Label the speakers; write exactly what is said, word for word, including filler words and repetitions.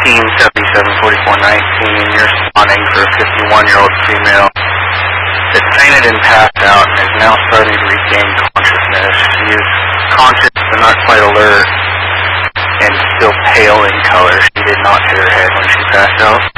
Speaker 1: eighteen seventy-seven forty-four nineteen, you're responding for a fifty-one-year-old female that's fainted and passed out and is now starting to regain consciousness. She is conscious but not quite alert and still pale in color. She did not hit her head when she passed out.